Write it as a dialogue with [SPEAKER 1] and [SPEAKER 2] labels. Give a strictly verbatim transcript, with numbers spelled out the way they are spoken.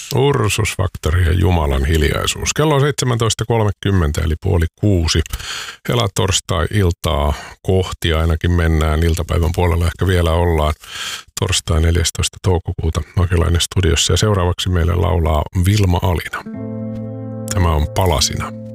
[SPEAKER 1] Ursus Factory ja Jumalan hiljaisuus. Kello on seitsemäntoista kolmekymmentä eli puoli kuusi. Helatorstai-iltaa kohti ainakin mennään. Iltapäivän puolella ehkä vielä ollaan. Torstai neljästoista toukokuuta Nokelainen studiossa. Ja seuraavaksi meille laulaa Vilma Alina. Tämä on Palasina.